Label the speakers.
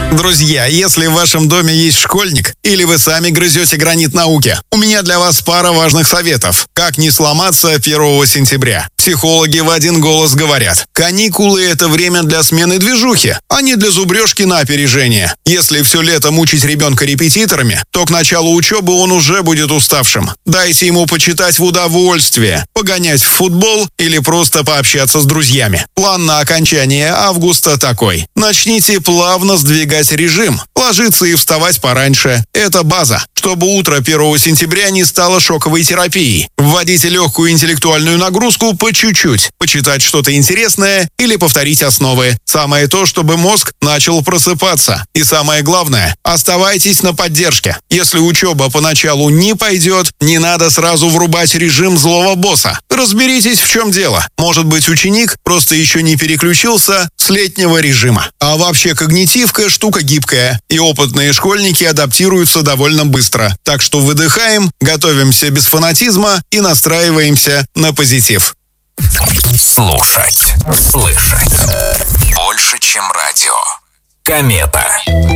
Speaker 1: Друзья, если в вашем доме есть школьник или вы сами грызете гранит науки, у меня для вас пара важных советов. Как не сломаться 1 сентября? Психологи в один голос говорят: каникулы – это время для смены движухи, а не для зубрежки на опережение. Если все лето мучить ребенка репетиторами, то к началу учебы он уже будет уставшим. Дайте ему почитать в удовольствие, погонять в футбол или просто пообщаться с друзьями. План на окончание августа такой. Начните плавно сдвигать режим, ложиться и вставать пораньше. Это база, чтобы утро 1 сентября не стало шоковой терапией. Вводите легкую интеллектуальную нагрузку по чуть-чуть, почитать что-то интересное или повторить основы. Самое то, чтобы мозг начал просыпаться. И самое главное, оставайтесь на поддержке. Если учеба поначалу не пойдет, не надо сразу врубать режим злого босса. Разберитесь, в чем дело. Может быть, ученик просто еще не переключился с летнего режима. А вообще когнитивка – штука гибкая, и опытные школьники адаптируются довольно быстро. Так что выдыхаем, готовимся без фанатизма и настраиваемся на позитив.
Speaker 2: Слушать, слышать. Больше, чем радио. Комета.